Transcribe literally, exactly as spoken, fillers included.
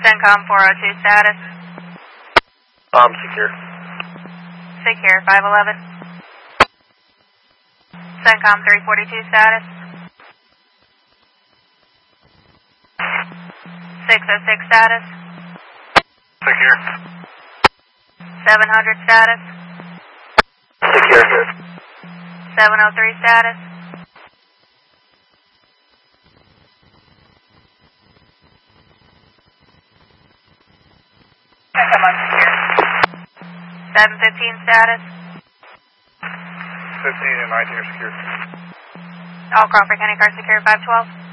CENTCOM four oh two status. Um, secure. Secure five eleven. CENTCOM three forty-two status. six oh six status. Secure. seven hundred status. Secure. seven oh three status. Come on, secure. seven fifteen status. fifteen and nineteen are secure. All Crawford County cars secure five twelve.